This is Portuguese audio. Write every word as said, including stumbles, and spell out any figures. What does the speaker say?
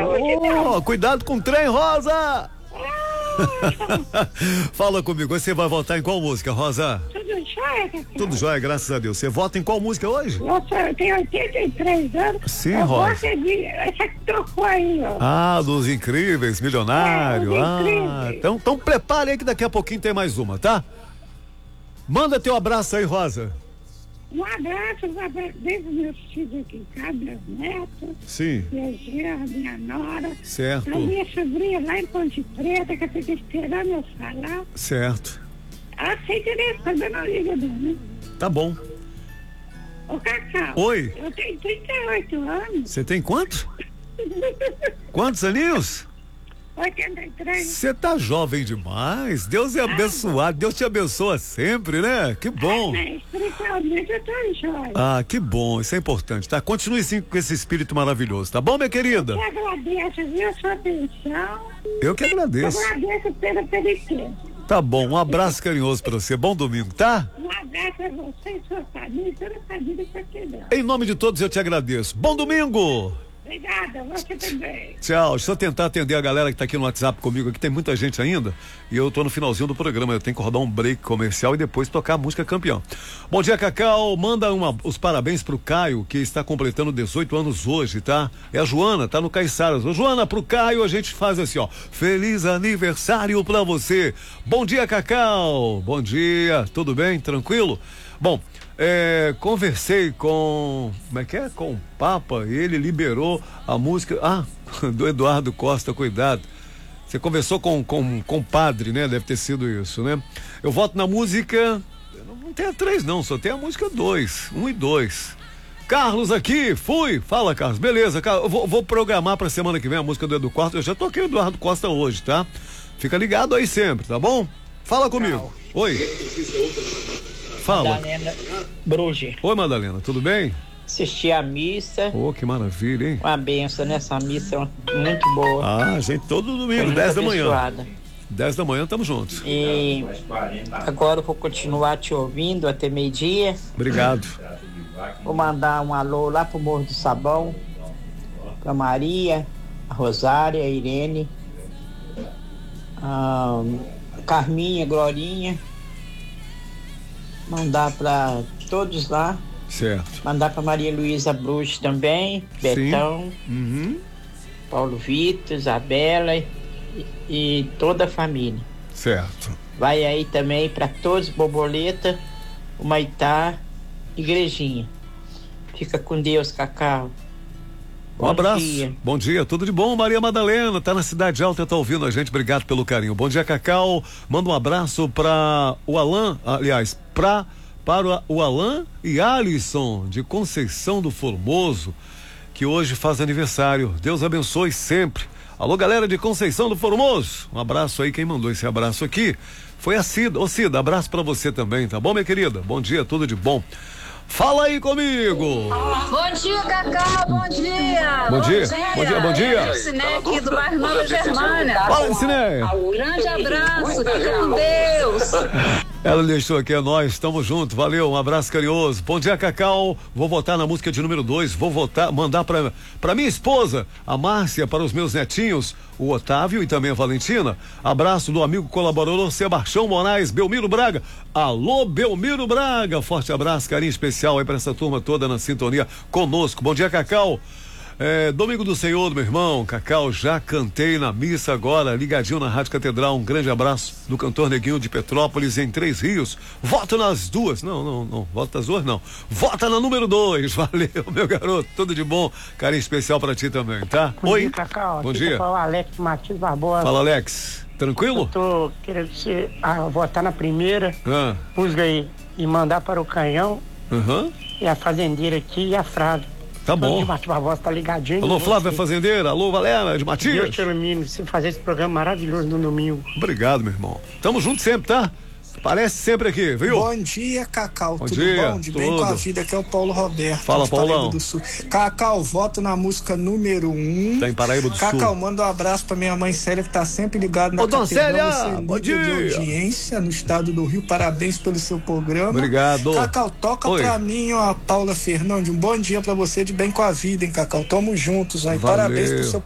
Oh, cuidado com o trem, Rosa! Fala comigo, você vai votar em qual música, Rosa? Tudo jóia, Cacau? Tudo jóia, graças a Deus. Você vota em qual música hoje? Nossa, eu tenho oitenta e três anos. Sim, eu Rosa. gosto de... Essa que trocou aí, ó. Ah, dos Incríveis, Milionário. É, dos ah, Incríveis. então, então prepare aí que daqui a pouquinho tem mais uma, tá? Manda teu abraço aí, Rosa. Um abraço, um abraço desde meus filhos aqui em casa, meus netos, Sim, minha genra, minha nora, certo, a minha sobrinha lá em Ponte Preta, que eu fico esperando eu falar. certo. Ah, sem direito, quando eu não ligo, não, né? Tá bom. Ô, Cacau. Oi. Eu tenho trinta e oito anos. Você tem quanto? Quantos aninhos? oitenta e três. Você tá jovem demais. Deus é abençoado. Deus te abençoa sempre, né? Que bom. Ai, mas, espiritualmente eu tô jóia. Ah, que bom. Isso é importante, tá? Continue sim com esse espírito maravilhoso, tá bom, minha querida? Eu agradeço, viu, a sua atenção. Eu que agradeço. Eu agradeço pela penitência. Tá bom. Um abraço carinhoso pra você. Bom domingo, tá? Um abraço a você e sua família, toda a família que você deu. Em nome de todos eu te agradeço. Bom domingo! Obrigada, você também. Tchau, deixa eu tentar atender a galera que tá aqui no WhatsApp comigo, aqui tem muita gente ainda, e eu tô no finalzinho do programa, eu tenho que rodar um break comercial e depois tocar a música campeão. Bom dia, Cacau, manda uma, os parabéns pro Caio, que está completando dezoito anos hoje, tá? É a Joana, tá no Caiçaras. Ô, Joana, pro Caio a gente faz assim, ó, feliz aniversário pra você. Bom dia, Cacau, bom dia, tudo bem, tranquilo? Bom, É, conversei com, como é que é? Com o Papa, e ele liberou a música, ah, do Eduardo Costa, cuidado. Você conversou com, com, com o padre, né? Deve ter sido isso, né? Eu voto na música, não tem a três não, só tem a música dois, um e dois. Carlos aqui, fui, fala Carlos, beleza, Carlos, eu vou, vou programar pra semana que vem a música do Eduardo Costa, eu já toquei o Eduardo Costa hoje, tá? Fica ligado aí sempre, tá bom? Fala comigo. Oi. Fala. Madalena Bruges. Oi, Madalena, tudo bem? Assisti a missa. Oh, que maravilha, hein? Uma benção nessa missa muito boa. Ah, gente, todo domingo, dez da manhã. dez da manhã, estamos juntos. E agora eu vou continuar te ouvindo até meio-dia. Obrigado. Vou mandar um alô lá pro Morro do Sabão, pra Maria, a Rosária, a Irene, a Carminha, Glorinha. Mandar para todos lá. Certo. Mandar para Maria Luísa Bruges também, Betão, uhum. Paulo Vitor, Isabela e, e toda a família. Certo. Vai aí também para todos, Borboleta, o Maitá, Igrejinha. Fica com Deus, Cacau. Um Bom abraço. dia. Bom dia, tudo de bom, Maria Madalena, tá na Cidade Alta, tá ouvindo a gente, obrigado pelo carinho. Bom dia, Cacau, manda um abraço para o Alan, aliás, pra, para o Alan e Alisson, de Conceição do Formoso, que hoje faz aniversário. Deus abençoe sempre. Alô, galera de Conceição do Formoso, um abraço aí, quem mandou esse abraço aqui foi a Cida. Ô Cida, abraço pra você também, tá bom, minha querida? Bom dia, tudo de bom. Fala aí comigo! Bom dia, Cacau, bom dia! Bom dia, bom dia, bom dia! É o Ciné aqui do bairro Nova Germânia. Fala, Ciné! Um grande abraço, fica com Deus! Ela deixou aqui, é nós, estamos juntos, valeu, um abraço carinhoso. Bom dia, Cacau, vou votar na música de número dois, vou votar, mandar pra, pra minha esposa, a Márcia, para os meus netinhos, o Otávio e também a Valentina. Abraço do amigo colaborador Sebastião Moraes, Belmiro Braga. Alô, Belmiro Braga, forte abraço, carinho especial aí pra essa turma toda na sintonia conosco. Bom dia, Cacau. É, Domingo do Senhor, meu irmão, Cacau, já cantei na missa agora, ligadinho na Rádio Catedral, um grande abraço do cantor Neguinho de Petrópolis, em Três Rios. Voto nas duas, não, não, não, voto nas duas não, vota na número dois, valeu, meu garoto, tudo de bom, carinho especial pra ti também, tá? Bom Oi, dia, Cacau. bom Aqui dia. tá o Alex Martins Barbosa. Fala, Alex, tranquilo? Eu tô querendo ser, ah, votar na primeira Ah, música aí e mandar para o Canhão aham, e a fazendeira aqui e a Frávia. tá bom. O Martins Barbosa tá ligadinho. Alô, em Flávia você. Fazendeira, alô, Valéria de Deus Matias. te ilumine, você fazer esse programa maravilhoso no domingo. Obrigado, meu irmão. Tamo junto sempre, tá? Aparece sempre aqui, viu? Bom dia, Cacau. Bom Tudo dia, bom? De bem tudo. com a vida. Aqui é o Paulo Roberto. Fala, de Paraíba Paulão. do Sul. Cacau, voto na música número um. Tá em Paraíba do Cacau, Sul. manda um abraço pra minha mãe Célia, que tá sempre ligada na Ô, dona Catedral. Célia, Você é bom líder dia. de audiência no estado do Rio. Parabéns pelo seu programa. Obrigado. Cacau, toca Oi. pra mim, ó, a Paula Fernandes. Um bom dia pra você, de bem com a vida, hein, Cacau? Tamo juntos, aí. Valeu. Parabéns pelo seu